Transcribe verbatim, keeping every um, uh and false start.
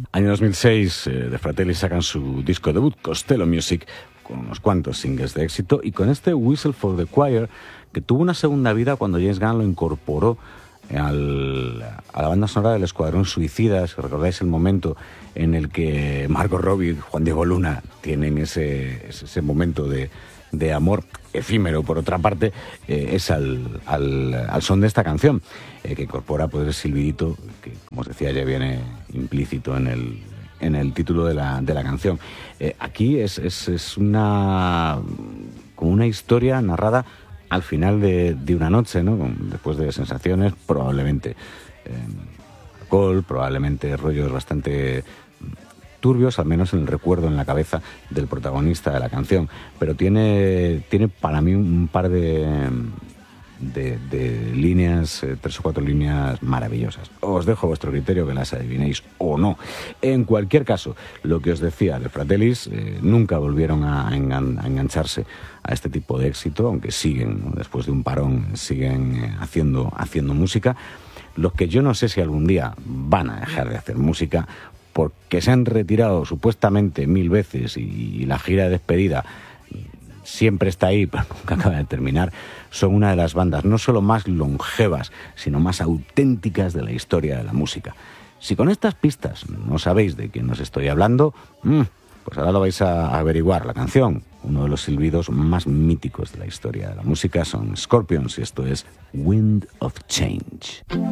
Año dos mil seis, eh, The Fratelli sacan su disco debut, Costello Music, con unos cuantos singles de éxito, y con este Whistle for the Choir, que tuvo una segunda vida cuando James Gunn lo incorporó al, a la banda sonora del Escuadrón Suicida. Si recordáis el momento en el que Margot Robbie y Juan Diego Luna tienen ese, ese, ese momento de, de amor efímero, por otra parte, eh, es al, al, al son de esta canción, eh, que incorpora pues el silbidito, que como os decía ya viene implícito en el, en el título de la, de la canción. Eh, aquí es, es, es una, como una historia narrada al final de, de una noche, ¿no? Después de sensaciones, probablemente eh, alcohol, probablemente rollos bastante turbios, al menos en el recuerdo, en la cabeza del protagonista de la canción. Pero tiene, tiene para mí un par de, de, de líneas, eh, tres o cuatro líneas maravillosas. Os dejo a vuestro criterio que las adivinéis o no. En cualquier caso, lo que os decía, The Fratellis eh, nunca volvieron a, engan, a engancharse a este tipo de éxito, aunque siguen, ¿no? Después de un parón, siguen eh, haciendo, haciendo música. Los que yo no sé si algún día van a dejar de hacer música, porque se han retirado supuestamente mil veces y la gira de despedida siempre está ahí, pero nunca acaba de terminar. Son una de las bandas no solo más longevas, sino más auténticas de la historia de la música. Si con estas pistas no sabéis de quién os estoy hablando, pues ahora lo vais a averiguar. La canción, uno de los silbidos más míticos de la historia de la música, son Scorpions, y esto es Wind of Change.